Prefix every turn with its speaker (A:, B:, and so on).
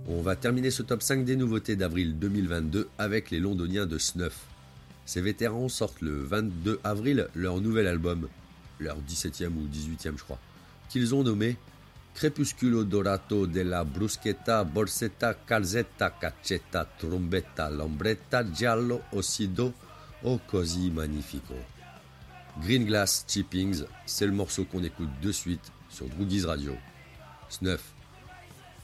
A: On va terminer ce top 5 des nouveautés d'avril 2022 avec les londoniens de Snuff. Ces vétérans sortent le 22 avril leur nouvel album, leur 17e ou 18e je crois, qu'ils ont nommé Crepusculo Dorato della Bruschetta Borsetta Calzetta Caccetta Trombetta Lambretta Giallo Ossido O Così Magnifico. Green Glass Chippings, c'est le morceau qu'on écoute de suite sur Droogies Radio. Snuff.